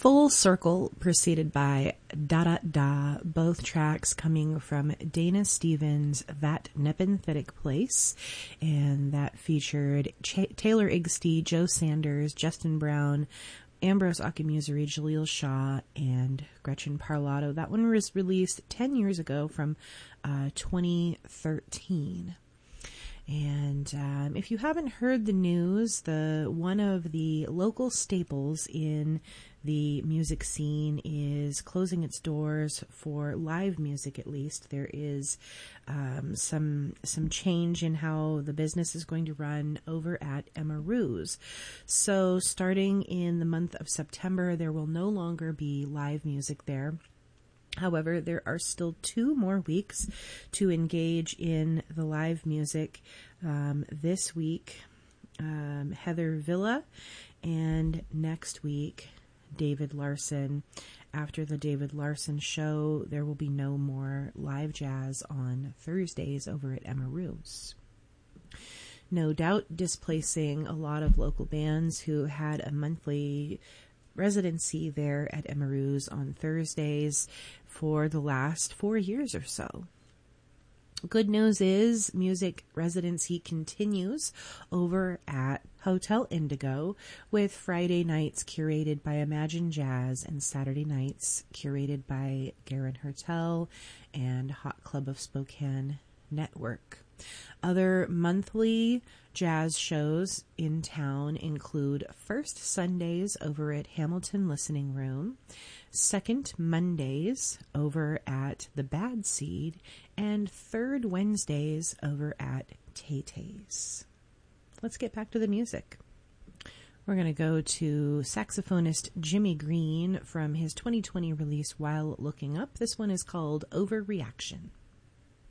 Full Circle preceded by Da Da Da, both tracks coming from Dana Stevens' That Nepenthetic Place, and that featured Taylor Igsty, Joe Sanders, Justin Brown, Ambrose Akinmusire, Jaleel Shaw, and Gretchen Parlato. That one was released 10 years ago from 2013. And if you haven't heard the news, one of the local staples in the music scene is closing its doors for live music. At least there is some change in how the business is going to run over at Emma Ruse. So starting in the month of September, there will no longer be live music there. However, there are still 2 more weeks to engage in the live music. This week, Heather Villa, and next week, David Larson. After the David Larson show, there will be no more live jazz on Thursdays over at Emma Ruse. No doubt displacing a lot of local bands who had a monthly residency there at Emma Ruse on Thursdays for the last 4 years or so. Good news is music residency continues over at Hotel Indigo, with Friday nights curated by Imagine Jazz and Saturday nights curated by Garin Hertel and Hot Club of Spokane Network. Other monthly jazz shows in town include First Sundays over at Hamilton Listening Room, Second Mondays over at The Bad Seed, and Third Wednesdays over at Tay-Tay's. Let's get back to the music. We're going to go to saxophonist Jimmy Green from his 2020 release While Looking Up. This one is called Overreaction.